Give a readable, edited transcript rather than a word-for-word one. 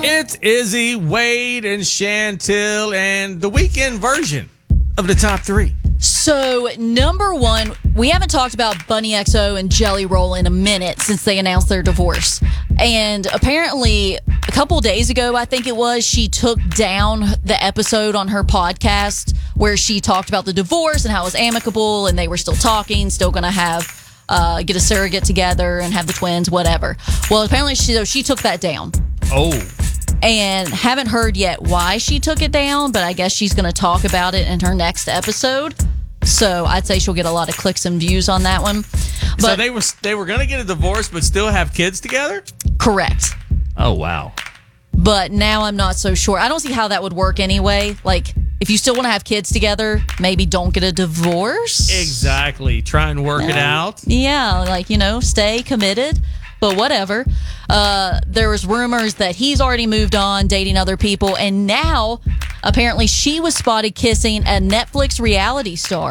It's Izzy, Wade, and Chantel, and the weekend version of the top three. So, number one, we haven't talked about Bunny XO and Jelly Roll in a minute since they announced their divorce. And apparently, a couple days ago, I think it was, she took down the episode on her podcast where she talked about the divorce and how it was amicable and they were still talking, still going to have get a surrogate together and have the twins, whatever. Well, apparently she took that down. Oh. And haven't heard yet why she took it down, but I guess she's going to talk about it in her next episode. So I'd say she'll get a lot of clicks and views on that one. But So they were going to get a divorce but still have kids together? correct. Oh, wow. But now I'm not so sure. I don't see how that would work anyway. Like, if you still want to have kids together, maybe don't get a divorce. Exactly. Try and work it out. Yeah, like, stay committed. But whatever. There was rumors that he's already moved on, dating other people. And now, apparently, she was spotted kissing a Netflix reality star.